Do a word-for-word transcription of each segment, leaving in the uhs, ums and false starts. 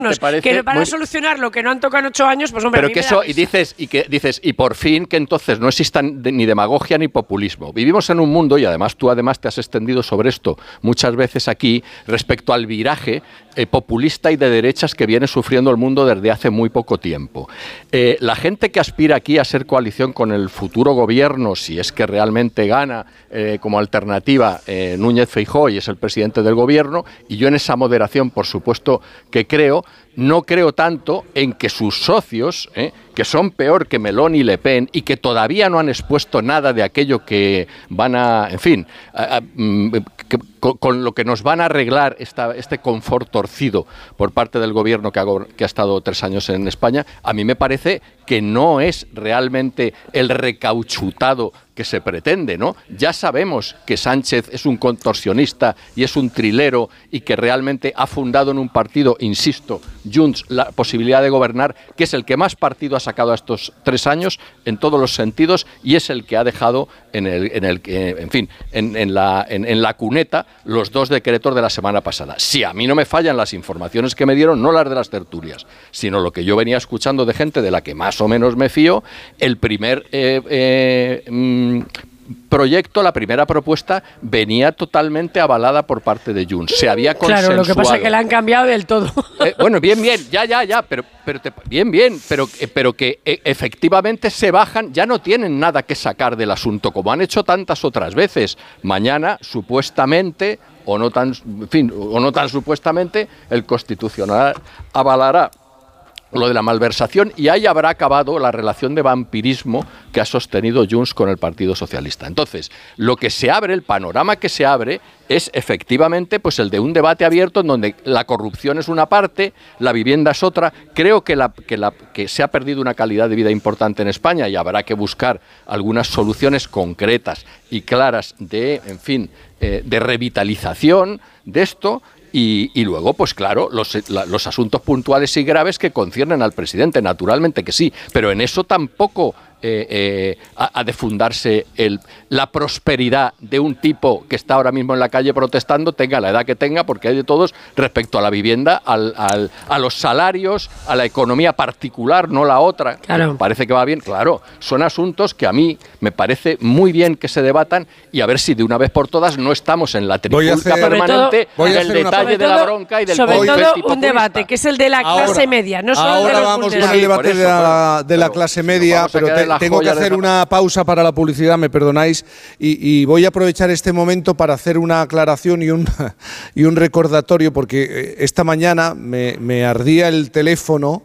que van muy... a solucionar lo que no han tocado en ocho años, pues hombre, pero que eso, y dices, y que dices, y por fin que entonces no existan de, ni demagogia ni populismo. Vivimos en un mundo, y además tú además te has extendido sobre esto muchas veces aquí, respecto al viraje eh, populista y de derechas que viene sufriendo el mundo desde hace muy poco tiempo. Eh, la gente que aspira aquí a ser coalición con el futuro gobierno, si es que realmente gana eh, como alternativa eh, Núñez Feijóo y es el presidente del gobierno, y yo en esa moderación, por supuesto, que creo, no creo tanto en que sus socios, eh, que son peor que Meloni y Le Pen y que todavía no han expuesto nada de aquello que van a, en fin, a, a, que, con, con lo que nos van a arreglar esta, este confort torcido por parte del gobierno que ha, que ha estado tres años en España, a mí me parece que no es realmente el recauchutado que se pretende, ¿no? Ya sabemos que Sánchez es un contorsionista y es un trilero y que realmente ha fundado en un partido, insisto, Junts, la posibilidad de gobernar, que es el que más partido ha sacado a estos tres años en todos los sentidos y es el que ha dejado en el, en el en fin, en, en la en, en la cuneta los dos decretos de la semana pasada. Si a mí no me fallan las informaciones que me dieron, no las de las tertulias, sino lo que yo venía escuchando de gente de la que más o menos me fío, el primer eh, eh, mm, proyecto, la primera propuesta, venía totalmente avalada por parte de Junts. Se había consensuado. Claro, lo que pasa es que la han cambiado del todo. Eh, bueno, bien, bien, ya, ya, ya, pero, pero te, bien, bien, pero, eh, pero que eh, efectivamente se bajan, ya no tienen nada que sacar del asunto, como han hecho tantas otras veces. Mañana, supuestamente, o no tan, en fin, o no tan supuestamente, el Constitucional avalará lo de la malversación y ahí habrá acabado la relación de vampirismo que ha sostenido Junts con el Partido Socialista. Entonces, lo que se abre, el panorama que se abre es efectivamente pues el de un debate abierto en donde la corrupción es una parte, la vivienda es otra. Creo que, la, que, la, que se ha perdido una calidad de vida importante en España y habrá que buscar algunas soluciones concretas y claras de, en fin, eh, de revitalización de esto. Y, y luego, pues claro, los, la, los asuntos puntuales y graves que conciernen al presidente, naturalmente que sí, pero en eso tampoco eh, eh, ha, ha de fundarse el, la prosperidad de un tipo que está ahora mismo en la calle protestando, tenga la edad que tenga, porque hay de todos respecto a la vivienda, al, al, a los salarios, a la economía particular, no la otra. Claro. Parece que va bien, claro, son asuntos que a mí me parece muy bien que se debatan y a ver si de una vez por todas no estamos en la trifulca permanente todo, del detalle de la bronca y del sobre todo un debate que es el de la clase ahora, media, no solo ahora de los vamos con el debate eso, de la, de la clase media, pero te, tengo que hacer una pausa para la publicidad, me perdonáis, y, y voy a aprovechar este momento para hacer una aclaración y un, y un recordatorio, porque esta mañana me, me ardía el teléfono.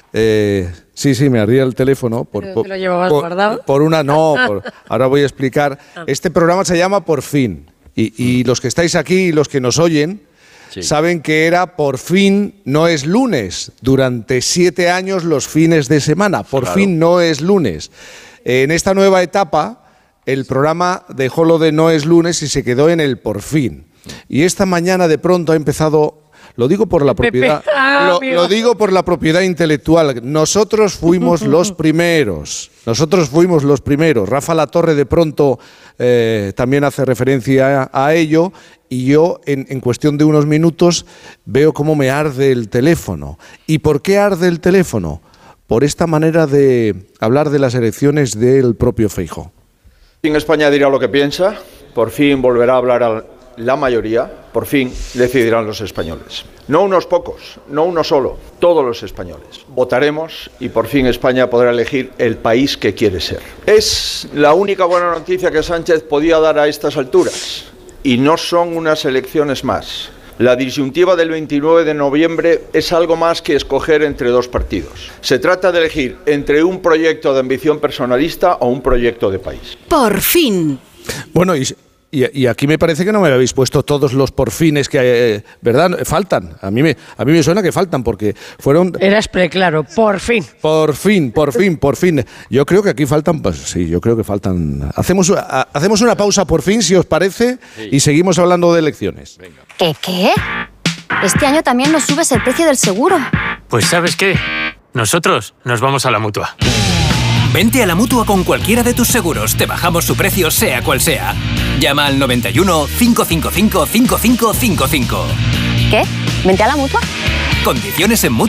Eh, sí, sí, me ardía el teléfono por, por, ¿Te lo llevabas por, guardado? por una, no, por, ahora voy a explicar. Este programa se llama Por Fin, y, y los que estáis aquí y los que nos oyen sí. saben que era Por Fin no es lunes, durante siete años los fines de semana, Por claro. fin no es lunes. En esta nueva etapa, el programa dejó lo de no es lunes y se quedó en el Por Fin. Y esta mañana de pronto ha empezado, lo digo por la propiedad, ah, lo, lo digo por la propiedad intelectual. Nosotros fuimos los primeros, nosotros fuimos los primeros. Rafa Latorre de pronto eh, también hace referencia a, a ello. Y yo, en, en cuestión de unos minutos, veo cómo me arde el teléfono. ¿Y por qué arde el teléfono? Por esta manera de hablar de las elecciones del propio Feijóo. Por fin España dirá lo que piensa, por fin volverá a hablar a la mayoría, por fin decidirán los españoles. No unos pocos, no uno solo, todos los españoles. Votaremos y por fin España podrá elegir el país que quiere ser. Es la única buena noticia que Sánchez podía dar a estas alturas. Y no son unas elecciones más. La disyuntiva del veintinueve de noviembre es algo más que escoger entre dos partidos. Se trata de elegir entre un proyecto de ambición personalista o un proyecto de país. Por fin. Bueno, y, y, y aquí me parece que no me habéis puesto todos los porfines que, eh, ¿verdad? Faltan. A mí, me, a mí me suena que faltan porque fueron... Eras preclaro, por fin. Por fin, por fin, por fin. Yo creo que aquí faltan, pues sí, yo creo que faltan... Hacemos, a, hacemos una pausa por fin, si os parece, sí. y seguimos hablando de elecciones. Venga. ¿Qué qué? Este año también nos subes el precio del seguro. Pues ¿sabes qué? Nosotros nos vamos a la Mutua. Vente a la Mutua con cualquiera de tus seguros. Te bajamos su precio sea cual sea. Llama al noventa y uno, cinco cinco cinco, cinco cinco cinco cinco. ¿Qué? ¿Vente a la Mutua? Condiciones en Mutua.